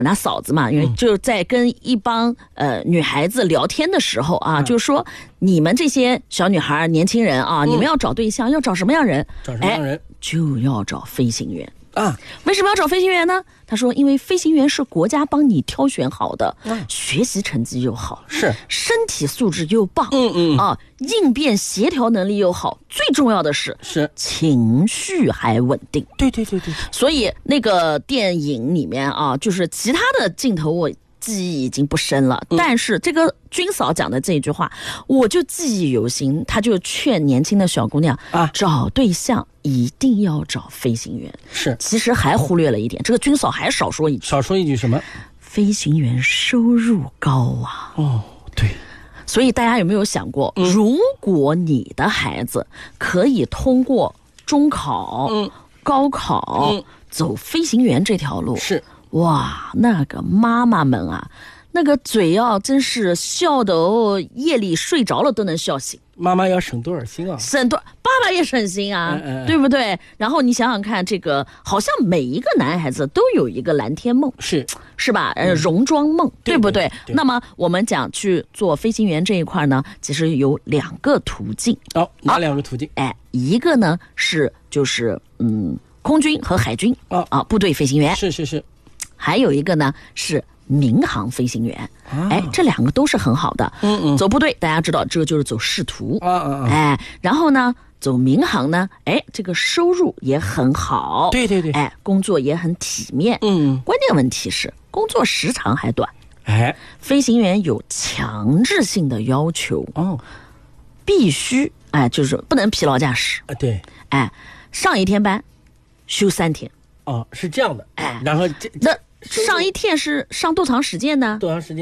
那嫂子嘛，因为就在跟一帮女孩子聊天的时候啊，就说你们这些小女孩、年轻人啊，你们要找对象，要找什么样人？ 找什么样人？ 就要找飞行员啊。 为什么要找飞行员呢？他说，因为飞行员是国家帮你挑选好的，学习成绩又好， 是身体素质又棒，应变协调能力又好，最重要的是情绪还稳定。 对。 所以那个电影里面啊，就是其他的镜头我记忆已经不深了，但是这个军嫂讲的这一句话我就记忆犹新。他就劝年轻的小姑娘找对象一定要找飞行员。 是， 其实还忽略了一点，这个军嫂还少说一句什么？ 飞行员收入高啊。 对。 所以大家有没有想过，如果你的孩子可以通过中考、高考走飞行员这条路， 是哇，那个妈妈们啊，那个嘴真是笑得夜里睡着了都能笑醒。 妈妈要省多少心啊？ 爸爸也省心啊，对不对？然后你想想看，这个好像每一个男孩子都有一个蓝天梦，是吧？戎装梦，对不对？那么我们讲去做飞行员这一块呢，其实有2个途径。 哪2个途径？ 一个呢就是空军和海军部队飞行员， 是。 还有一个呢是民航飞行员，这2个都是很好的。走部队大家知道这个就是走仕途，然后呢走民航呢，这个收入也很好， 对， 工作也很体面，关键问题是工作时长还短，飞行员有强制性的要求，必须就是不能疲劳驾驶， 对， 上一天班休3天， 是这样的，然后那上一天是上多长时间呢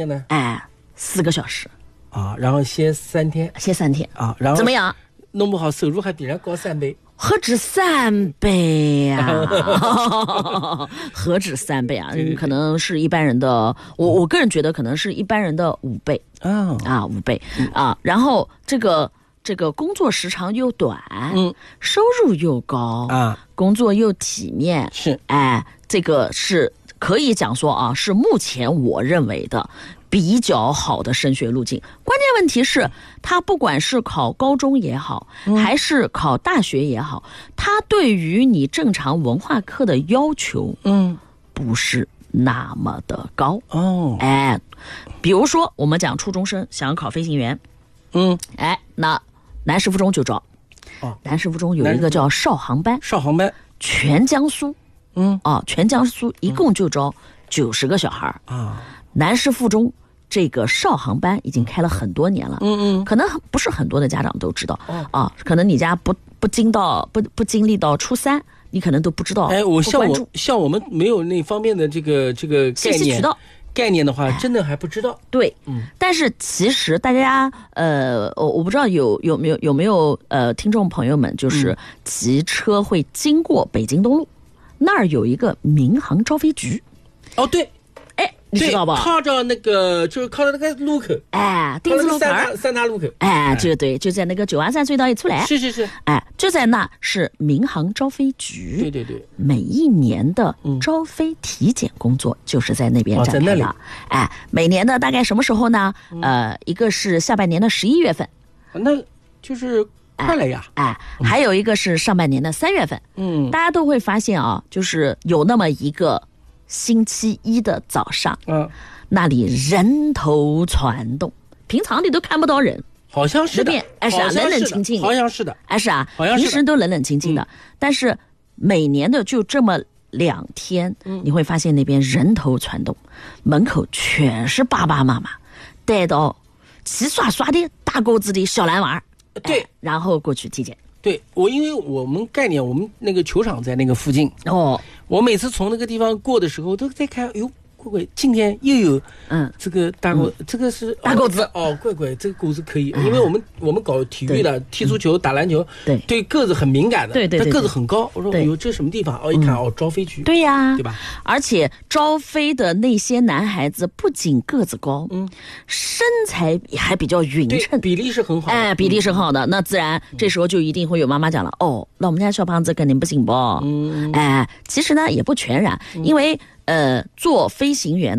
？4个小时然后歇3天然后怎么样？ 弄不好收入还比人高3倍。 何止3倍呀？何止3倍啊？可能是一般人的，我个人觉得可能是一般人的5倍5倍然后这个工作时长又短，收入又高工作又体面， 是这个是可以讲说是目前我认为的比较好的升学路径。关键问题是他不管是考高中也好，还是考大学也好，他对于你正常文化课的要求不是那么的高比如说我们讲初中生想要考飞行员，那南师附中就招南师附中有一个叫少航班，全江苏全江苏一共就招90个小孩南师附中这个少航班已经开了很多年了，可能不是很多的家长都知道可能你家不经历到初3，你可能都不知道。 像我们没有那方面的这个信息渠道概念的话，真的还不知道。 对，但是其实大家我不知道有没有听众朋友们，就是骑车会经过北京东路，那儿有一个民航招飞局。 对。 你知道吧？ 靠着那个就是靠着那个路口， 丁字路口三大路口， 就在那个913隧道一出来， 是， 就在那是民航招飞局， 对， 每一年的招飞体检工作就是在那边展开的，每年的大概什么时候呢？一个是下半年的11月份， 那就是快了呀， 还有一个是上半年的3月份，大家都会发现就是有那么一个星期1的早上，那里人头攒动，平常你都看不到人， 好像是的， 冷冷清清， 好像是的， 平时都冷冷清清的，但是每年的就这么2天，你会发现那边人头攒动，门口全是爸爸妈妈带到齐刷刷的大个子的小男娃， 对， 然后过去体检。 对，因为我们概念，我们那个球场在那个附近我每次从那个地方过的时候都在看，乖，今天又有这个大个，这个是大个子乖，这个个子可以，因为我们搞体育的，踢足球、打篮球，对个子很敏感的， 对， 他个子很高，我说这什么地方？一看招飞局， 对呀， 对吧？ 而且招飞的那些男孩子不仅个子高，身材还比较匀称， 比例是很好， 比例是很好的，那自然这时候就一定会有妈妈讲了，那我们家小胖子肯定不行不，其实呢也不全然，因为做飞行员